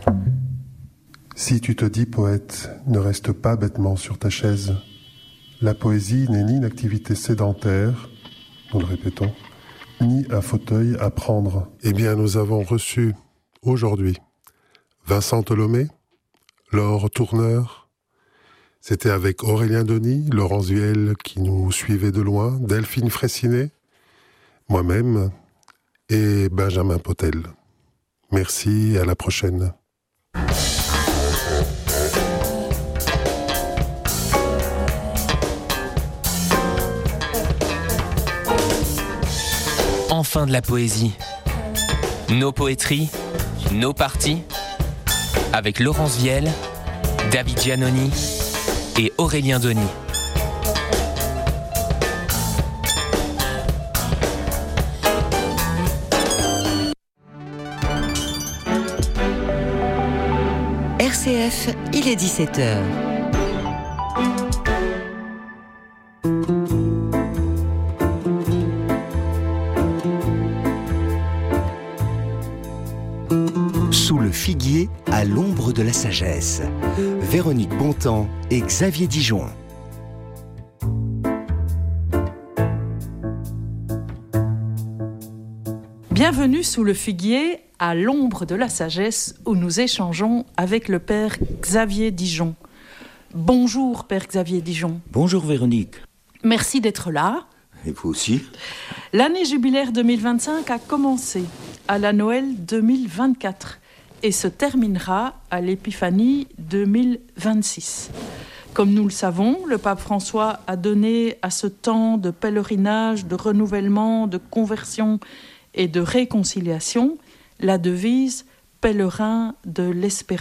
Si tu te dis poète, ne reste pas bêtement sur ta chaise. La poésie n'est ni une activité sédentaire, nous le répétons, ni un fauteuil à prendre. Eh bien, nous avons reçu aujourd'hui Vincent Tholomé, Laure Tourneur. C'était avec Aurélien Denis, Laurence Vielle qui nous suivait de loin, Delphine Fraissinet, moi-même et Benjamin Potel. Merci, à la prochaine. Enfin de la poésie. Nos poétries, nos parties, avec Laurence Vielle, David Giannoni et Aurélien Denis. RCF, il est 17h. Sous le figuier, à l'ombre de la sagesse. Véronique Bontemps et Xavier Dijon. Bienvenue sous le figuier, à l'ombre de la sagesse, où nous échangeons avec le père Xavier Dijon. Bonjour, père Xavier Dijon. Bonjour Véronique. Merci d'être là. Et vous aussi. L'année jubilaire 2025 a commencé à la Noël 2024 et se terminera à l'Épiphanie 2026. Comme nous le savons, le pape François a donné à ce temps de pèlerinage, de renouvellement, de conversion et de réconciliation la devise « Pèlerin de l'espérance ».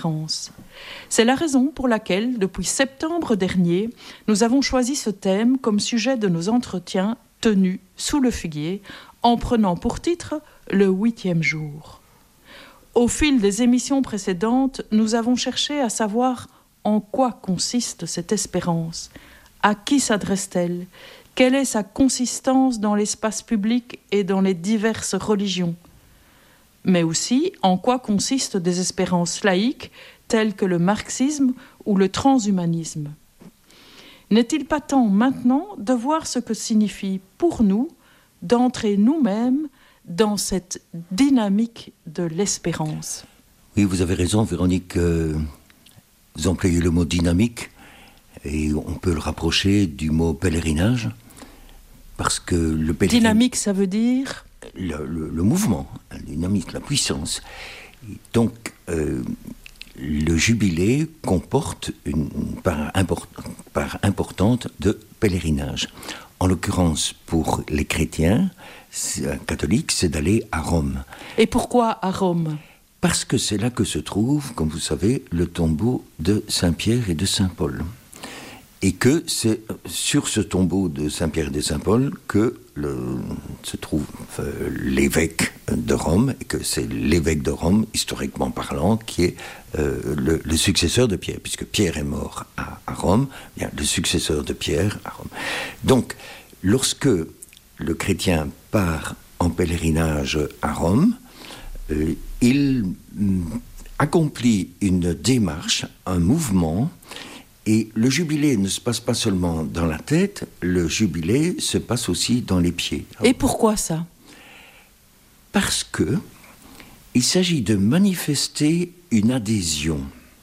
C'est la raison pour laquelle, depuis septembre dernier, nous avons choisi ce thème comme sujet de nos entretiens tenus sous le figuier, en prenant pour titre le 8e jour. Au fil des émissions précédentes, nous avons cherché à savoir en quoi consiste cette espérance, à qui s'adresse-t-elle, quelle est sa consistance dans l'espace public et dans les diverses religions, mais aussi en quoi consistent des espérances laïques telles que le marxisme ou le transhumanisme. N'est-il pas temps maintenant de voir ce que signifie pour nous d'entrer nous-mêmes dans cette dynamique de l'espérance? Oui, vous avez raison Véronique, vous employez le mot dynamique et on peut le rapprocher du mot pèlerinage parce que le pèlerinage... Dynamique, ça veut dire le mouvement, la dynamique, la puissance. Et donc, le jubilé comporte une part importante de pèlerinage. En l'occurrence, pour les chrétiens catholiques, c'est d'aller à Rome. Et pourquoi à Rome ? Parce que c'est là que se trouve, comme vous savez, le tombeau de Saint-Pierre et de Saint-Paul. Et que c'est sur ce tombeau de Saint-Pierre et de Saint-Paul que se trouve l'évêque de Rome, et que c'est l'évêque de Rome, historiquement parlant, qui est le successeur de Pierre, puisque Pierre est mort à Rome, bien, le successeur de Pierre à Rome. Donc, lorsque le chrétien part en pèlerinage à Rome, il accomplit une démarche, un mouvement. Et le jubilé ne se passe pas seulement dans la tête, le jubilé se passe aussi dans les pieds. Et pourquoi ça ? Parce que il s'agit de manifester une adhésion.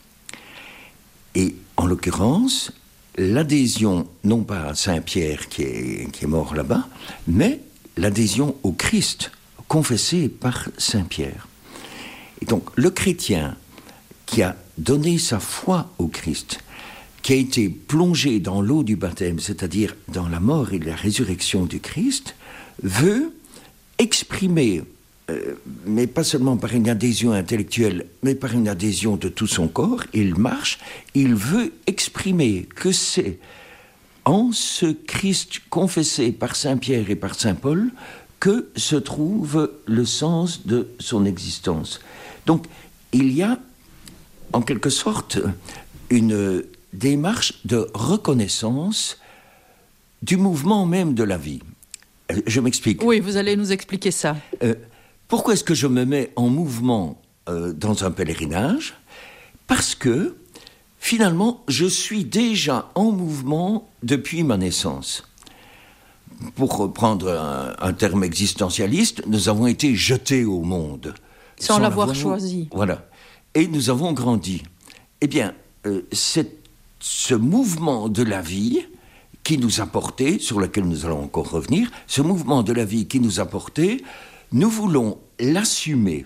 Et en l'occurrence, l'adhésion, non pas à Saint-Pierre qui est mort là-bas, mais l'adhésion au Christ, confessé par Saint-Pierre. Et donc, le chrétien qui a donné sa foi au Christ, qui a été plongé dans l'eau du baptême, c'est-à-dire dans la mort et la résurrection du Christ, veut exprimer, mais pas seulement par une adhésion intellectuelle, mais par une adhésion de tout son corps, il marche, il veut exprimer que c'est en ce Christ confessé par Saint-Pierre et par Saint-Paul que se trouve le sens de son existence. Donc, il y a, en quelque sorte, une démarche de reconnaissance du mouvement même de la vie. Je m'explique. Oui, vous allez nous expliquer ça. Pourquoi est-ce que je me mets en mouvement dans un pèlerinage ? Parce que, finalement, je suis déjà en mouvement depuis ma naissance. Pour reprendre un terme existentialiste, nous avons été jetés au monde. Sans l'avoir choisi. Voilà. Et nous avons grandi. Eh bien, ce mouvement de la vie qui nous a portés, sur lequel nous allons encore revenir, ce mouvement de la vie qui nous a portés, nous voulons l'assumer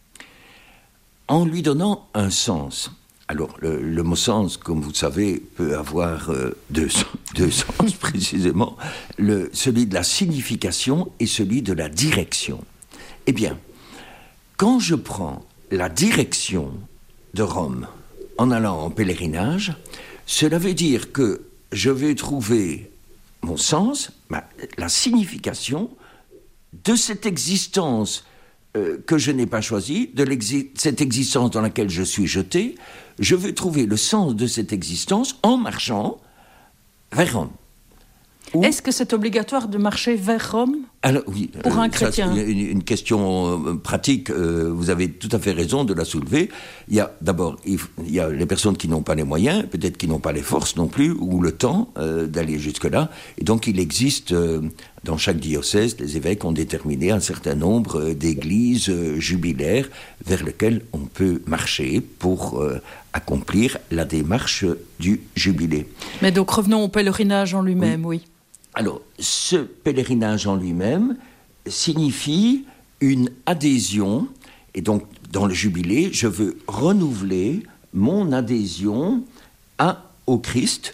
en lui donnant un sens. Alors, le mot sens, comme vous le savez, peut avoir deux sens précisément, celui de la signification et celui de la direction. Eh bien, quand je prends la direction de Rome en allant en pèlerinage, cela veut dire que je vais trouver mon sens, la signification de cette existence que je n'ai pas choisie, cette existence dans laquelle je suis jeté. Je veux trouver le sens de cette existence en marchant vers Rome. Est-ce que c'est obligatoire de marcher vers Rome? Alors, oui, pour un chrétien? C'est une question pratique, vous avez tout à fait raison de la soulever. D'abord, il y a les personnes qui n'ont pas les moyens, peut-être qui n'ont pas les forces non plus, ou le temps d'aller jusque-là. Et donc, il existe, dans chaque diocèse, les évêques ont déterminé un certain nombre d'églises jubilaires vers lesquelles on peut marcher pour accomplir la démarche du jubilé. Mais donc, revenons au pèlerinage en lui-même, oui. Alors, ce pèlerinage en lui-même signifie une adhésion, et donc dans le jubilé, je veux renouveler mon adhésion au Christ,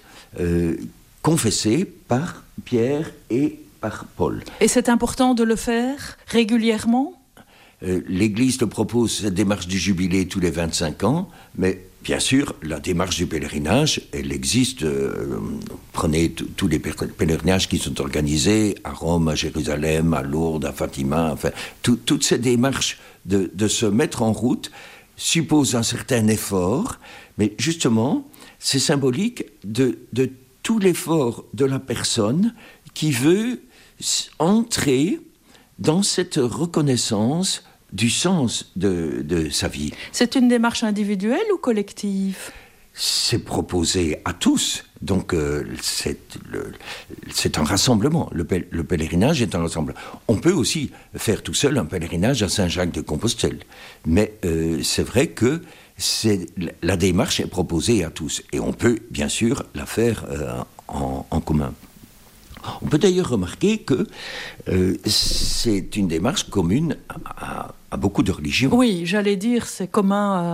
confessé par Pierre et par Paul. Et c'est important de le faire régulièrement ? L'Église te propose cette démarche du jubilé tous les 25 ans, mais bien sûr, la démarche du pèlerinage, elle existe. Prenez tous les pèlerinages qui sont organisés à Rome, à Jérusalem, à Lourdes, à Fatima, enfin, toutes ces démarches de se mettre en route supposent un certain effort, mais justement, c'est symbolique de tout l'effort de la personne qui veut entrer dans cette reconnaissance du sens de sa vie. C'est une démarche individuelle ou collective ? C'est proposé à tous. Donc, c'est un rassemblement. Le pèlerinage est un rassemblement. On peut aussi faire tout seul un pèlerinage à Saint-Jacques-de-Compostelle. Mais c'est vrai que la démarche est proposée à tous. Et on peut, bien sûr, la faire en commun. On peut d'ailleurs remarquer que c'est une démarche commune à beaucoup de religions. Oui, j'allais dire, c'est commun